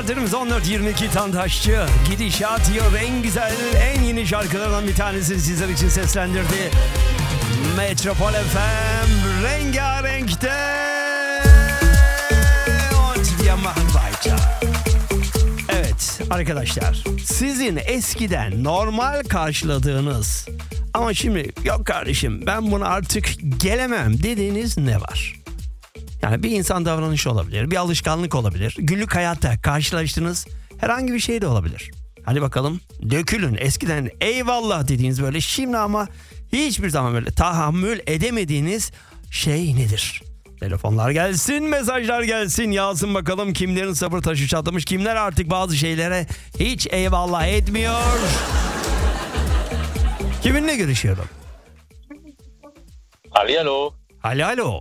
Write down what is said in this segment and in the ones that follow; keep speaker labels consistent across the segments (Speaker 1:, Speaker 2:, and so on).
Speaker 1: Saatlerimiz 14.22 Tandaşçı. Gidişat diyor en güzel, en yeni şarkılardan bir tanesini sizler için seslendirdi. Metropol FM rengarenkte. Evet arkadaşlar, sizin eskiden normal karşıladığınız ama şimdi yok kardeşim ben buna artık gelemem dediğiniz ne var? Yani bir insan davranışı olabilir, bir alışkanlık olabilir, günlük hayatta karşılaştığınız herhangi bir şey de olabilir. Hadi bakalım dökülün, eskiden eyvallah dediğiniz böyle, şimdi ama hiçbir zaman böyle tahammül edemediğiniz şey nedir? Telefonlar gelsin, mesajlar gelsin, yazsın bakalım kimlerin sabır taşı çatlamış, kimler artık bazı şeylere hiç eyvallah etmiyor. Kiminle görüşüyorum?
Speaker 2: Hallihallo.
Speaker 1: Alo.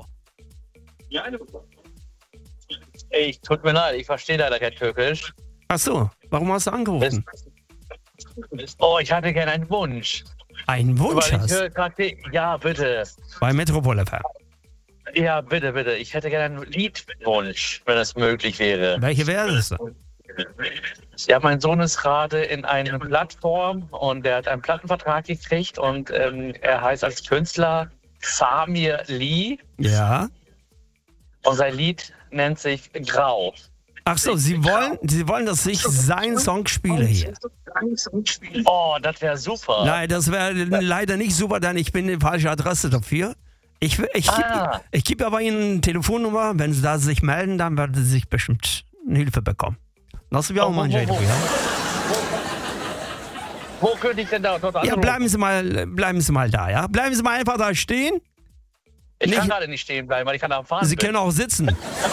Speaker 2: Ey, tut mir leid, ich verstehe leider kein Türkisch.
Speaker 1: Ach so, warum hast du angerufen?
Speaker 2: Oh, ich hatte gerne einen Wunsch.
Speaker 1: Einen Wunsch
Speaker 2: Weil ich
Speaker 1: hast?
Speaker 2: höre gerade, ja, bitte.
Speaker 1: Bei Metropol FM.
Speaker 2: Ja, bitte. Ich hätte gerne einen Liedwunsch, wenn es möglich wäre.
Speaker 1: Welche wäre das?
Speaker 2: Ja, mein Sohn ist gerade in einer Plattform und er hat einen Plattenvertrag gekriegt und er heißt als Künstler Samir Lee
Speaker 1: Ja.
Speaker 2: und sein Lied nennt sich Grau.
Speaker 1: Ach so, Sie wollen, dass ich seinen Song spiele hier.
Speaker 2: Oh, das wäre super.
Speaker 1: Nein, das wäre leider nicht super, denn ich bin die falsche Adresse dafür. Ich gebe aber Ihnen eine Telefonnummer. Wenn Sie da sich melden, dann werden Sie sich bestimmt eine Hilfe bekommen. Nasıl bir Almancaydı bu ya?
Speaker 2: Wo könnte ich denn da dort anrufen?
Speaker 1: Ja, bleiben Sie mal da, ja? Bleiben Sie mal einfach da stehen.
Speaker 2: Ich kann
Speaker 1: nicht-
Speaker 2: gerade nicht stehen bleiben, weil ich kann am Fahren
Speaker 1: Sie
Speaker 2: bin.
Speaker 1: können auch sitzen.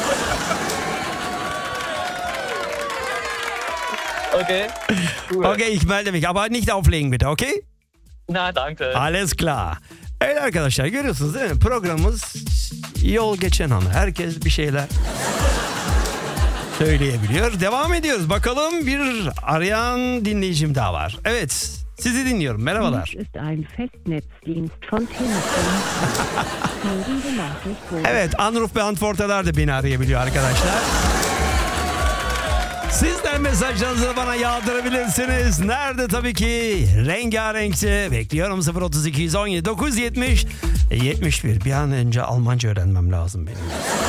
Speaker 2: Okay. Cool.
Speaker 1: Okay, ich melde mich, aber nicht auflegen bitte, okay?
Speaker 2: Na, danke.
Speaker 1: Alles klar. Evet arkadaşlar, görüyorsunuz değil mi? Programımız yol geçen an. Herkes bir şeyler söyleyebiliyor. Devam ediyoruz. Bakalım bir arayan dinleyicim daha var. Evet, sizi dinliyorum. Merhabalar.
Speaker 3: Dies ist ein Festnetzdienst von Telekom. Folgende Nachricht wurde
Speaker 1: Evet, Anruf beantworterlar da beni arayabiliyor arkadaşlar. Siz de mesajlarınızı bana yağdırabilirsiniz. Nerede tabii ki? Rengarenkçe bekliyorum. 032 117 970 71. Bir an önce Almanca öğrenmem lazım benim.